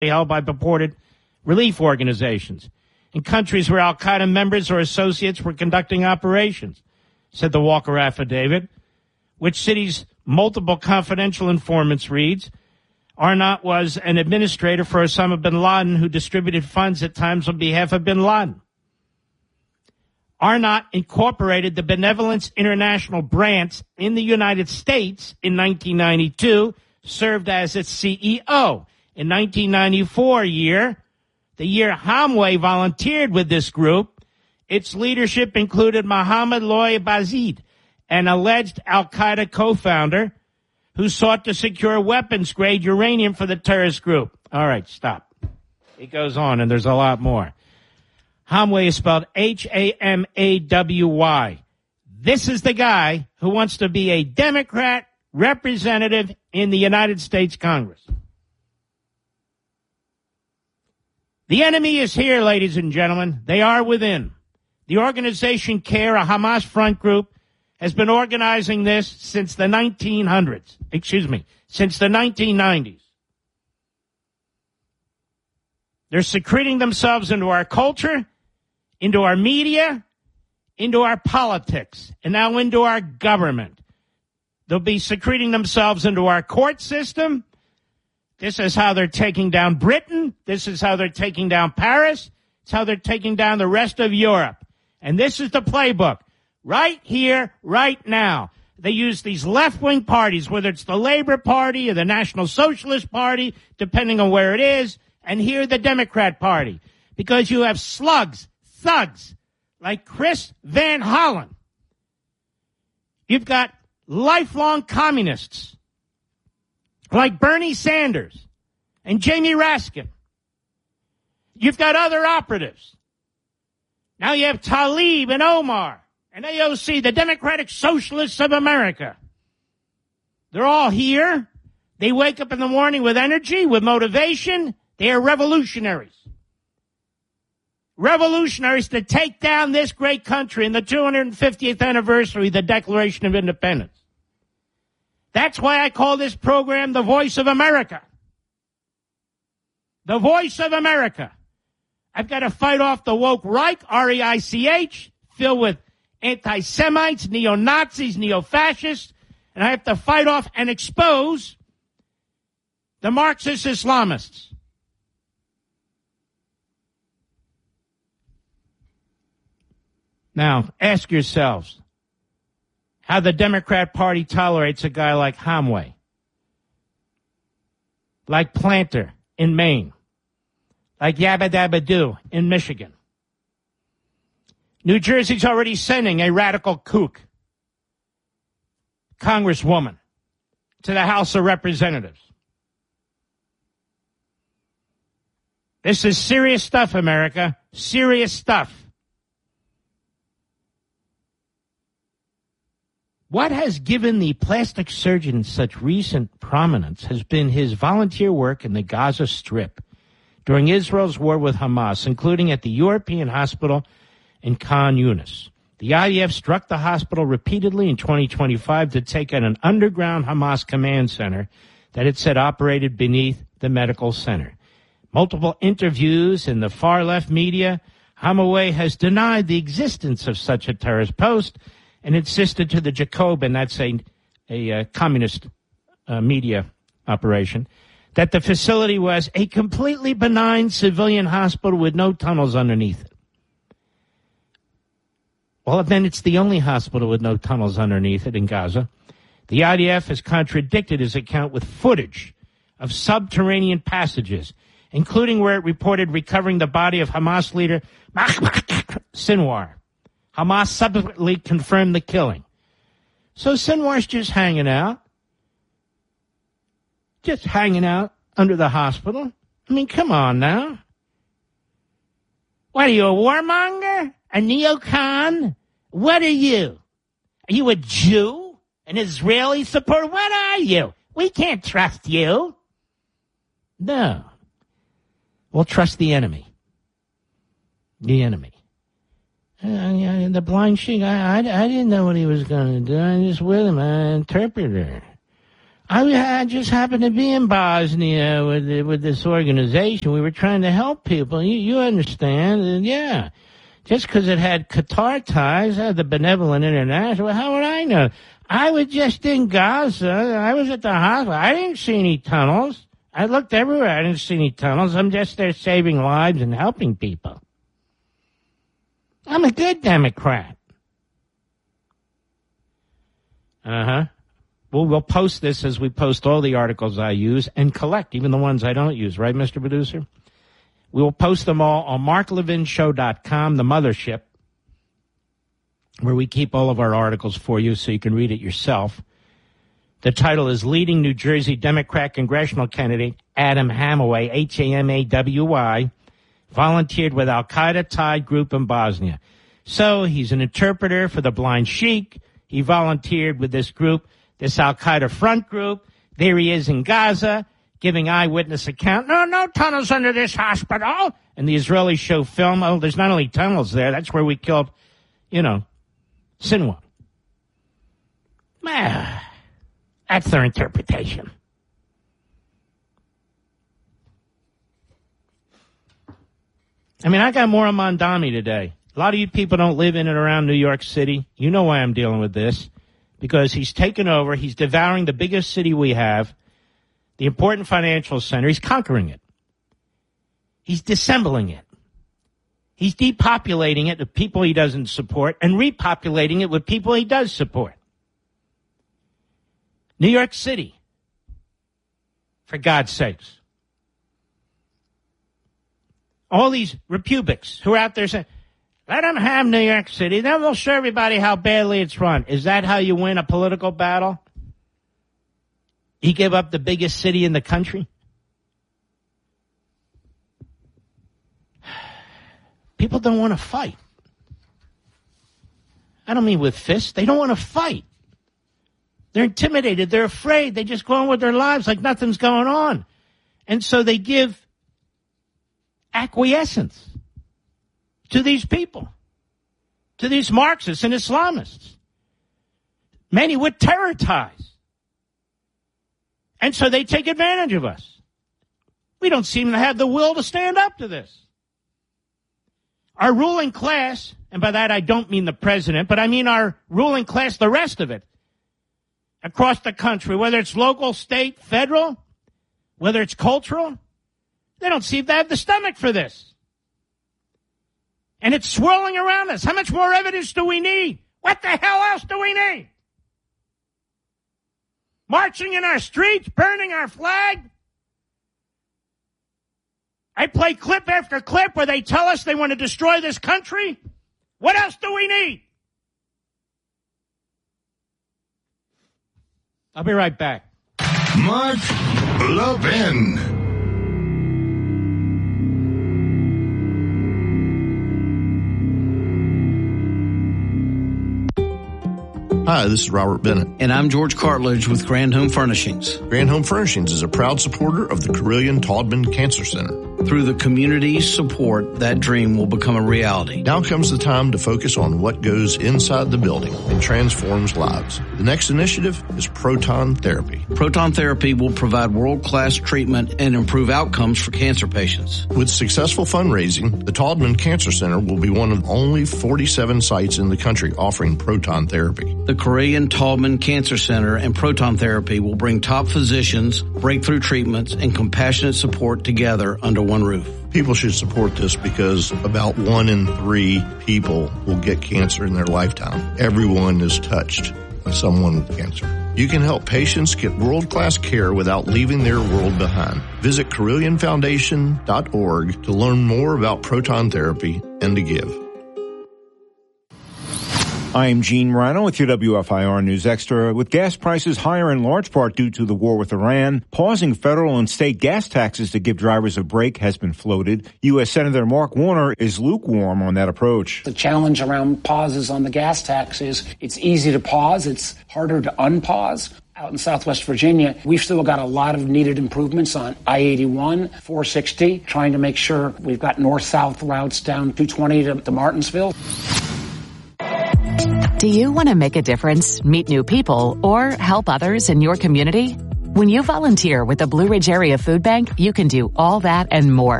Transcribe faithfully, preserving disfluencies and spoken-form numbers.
held by purported relief organizations in countries where al-Qaeda members or associates were conducting operations, said the Walker affidavit, which city's multiple confidential informants reads. Arnott was an administrator for Osama bin Laden who distributed funds at times on behalf of bin Laden. Arnott incorporated the Benevolence International branch in the United States in nineteen ninety-two, served as its C E O. In nineteen ninety-four year, the year Hamway volunteered with this group, its leadership included Mohammed Loy Bazid, an alleged al-Qaeda co-founder who sought to secure weapons-grade uranium for the terrorist group. All right, stop. It goes on, and there's a lot more. Hamway is spelled H A M A W Y. This is the guy who wants to be a Democrat representative in the United States Congress. The enemy is here, ladies and gentlemen. They are within. The organization CARE, a Hamas front group, has been organizing this since the nineteen hundreds. Excuse me, since the nineteen nineties. They're secreting themselves into our culture, into our media, into our politics, and now into our government. They'll be secreting themselves into our court system. This is how they're taking down Britain. This is how they're taking down Paris. It's how they're taking down the rest of Europe. And this is the playbook. Right here, right now. They use these left-wing parties, whether it's the Labor Party or the National Socialist Party, depending on where it is, and here the Democrat Party. Because you have slugs, thugs, like Chris Van Hollen. You've got lifelong communists, like Bernie Sanders and Jamie Raskin. You've got other operatives. Now you have Tlaib and Omar and A O C, the Democratic Socialists of America. They're all here. They wake up in the morning with energy, with motivation. They are revolutionaries. Revolutionaries to take down this great country in the two hundred fiftieth anniversary of the Declaration of Independence. That's why I call this program The Voice of America. The Voice of America. I've got to fight off the woke Reich, R E I C H, filled with anti-Semites, neo-Nazis, neo-fascists, and I have to fight off and expose the Marxist Islamists. Now, ask yourselves how the Democrat Party tolerates a guy like Hamway, like Planter in Maine, like Yabba Dabba Doo in Michigan. New Jersey's already sending a radical kook, congresswoman, to the House of Representatives. This is serious stuff, America. Serious stuff. What has given the plastic surgeon such recent prominence has been his volunteer work in the Gaza Strip during Israel's war with Hamas, including at the European hospital in Khan Yunis. The I D F struck the hospital repeatedly in twenty twenty-five to take out an underground Hamas command center that it said operated beneath the medical center. Multiple interviews in the far-left media, Hamway has denied the existence of such a terrorist post and insisted to the Jacobin, that's a, a, a communist uh, media operation, that the facility was a completely benign civilian hospital with no tunnels underneath it. Well, then it's the only hospital with no tunnels underneath it in Gaza. The I D F has contradicted his account with footage of subterranean passages, including where it reported recovering the body of Hamas leader Sinwar. Hamas subsequently confirmed the killing. So Sinwar's just hanging out. Just hanging out under the hospital. I mean, come on now. What are you, a warmonger? A neocon? What are you? Are you a Jew? An Israeli supporter? What are you? We can't trust you. No. We'll trust the enemy. The enemy. Uh, the blind sheep, I, I, I didn't know what he was going to do. I just with him, an interpreter. I, I just happened to be in Bosnia with with this organization. We were trying to help people. You, you understand? And yeah. Just because it had Qatar ties, uh, the Benevolent International, well, how would I know? I was just in Gaza. I was at the hospital. I didn't see any tunnels. I looked everywhere. I didn't see any tunnels. I'm just there saving lives and helping people. I'm a good Democrat. Uh-huh. Well, we'll post this as we post all the articles I use and collect even the ones I don't use. Right, Mister Producer? We will post them all on mark levin show dot com, the mothership, where we keep all of our articles for you so you can read it yourself. The title is Leading New Jersey Democrat Congressional Candidate Adam Hamaway, H A M A W Y, volunteered with Al-Qaeda-tied group in Bosnia. So he's an interpreter for the Blind Sheik. He volunteered with this group, this Al-Qaeda front group. There he is in Gaza, giving eyewitness account. No, no tunnels under this hospital. And the Israelis show film. Oh, there's not only tunnels there. That's where we killed, you know, Sinwar. Ah, that's their interpretation. I mean, I got more on Mondami today. A lot of you people don't live in and around New York City. You know why I'm dealing with this. Because he's taken over. He's devouring the biggest city we have. The important financial center. He's conquering it. He's dissembling it. He's depopulating it with people he doesn't support and repopulating it with people he does support. New York City. For God's sakes. All these Republics who are out there saying, let them have New York City. Then we'll show everybody how badly it's run. Is that how you win a political battle? He gave up the biggest city in the country? People don't want to fight. I don't mean with fists. They don't want to fight. They're intimidated. They're afraid. They just go on with their lives like nothing's going on. And so they give acquiescence to these people, to these Marxists and Islamists, many with terror ties. And so they take advantage of us. We don't seem to have the will to stand up to this. Our ruling class, and by that I don't mean the president, but I mean our ruling class, the rest of it, across the country, whether it's local, state, federal, whether it's cultural, they don't seem to have the stomach for this. And it's swirling around us. How much more evidence do we need? What the hell else do we need? Marching in our streets, burning our flag. I play clip after clip where they tell us they want to destroy this country. What else do we need? I'll be right back. Mark Levin. Hi, this is Robert Bennett. And I'm George Cartledge with Grand Home Furnishings. Grand Home Furnishings is a proud supporter of the Carilion Taubman Cancer Center. Through the community's support, that dream will become a reality. Now comes the time to focus on what goes inside the building and transforms lives. The next initiative is proton therapy. Proton therapy will provide world-class treatment and improve outcomes for cancer patients. With successful fundraising, the Taubman Cancer Center will be one of only forty-seven sites in the country offering proton therapy. The Carilion Taubman Cancer Center and proton therapy will bring top physicians, breakthrough treatments, and compassionate support together under one roof. People should support this because about one in three people will get cancer in their lifetime. Everyone is touched by someone with cancer. You can help patients get world-class care without leaving their world behind. Visit Carilion Foundation dot org to learn more about proton therapy and to give. I am Gene Rano with your W F I R News Extra. With gas prices higher in large part due to the war with Iran, pausing federal and state gas taxes to give drivers a break has been floated. U S Senator Mark Warner is lukewarm on that approach. The challenge around pauses on the gas tax is it's easy to pause. It's harder to unpause. Out in Southwest Virginia, we've still got a lot of needed improvements on I eighty-one, four sixty, trying to make sure we've got north-south routes down two twenty to, to Martinsville. Do you want to make a difference, meet new people, or help others in your community? When you volunteer with the Blue Ridge Area Food Bank, you can do all that and more.